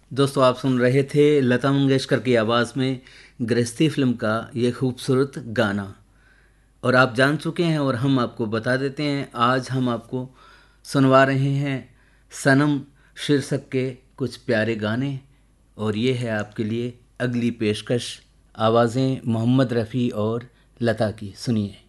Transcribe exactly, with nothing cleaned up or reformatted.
दोस्तों, आप सुन रहे थे लता मंगेशकर की आवाज़ में गृहस्थी फिल्म का ये खूबसूरत गाना। और आप जान चुके हैं और हम आपको बता देते हैं, आज हम आपको सुनवा रहे हैं सनम शीर्षक के कुछ प्यारे गाने। और ये है आपके लिए अगली पेशकश, आवाज़ें मोहम्मद रफ़ी और लता की। सुनिए।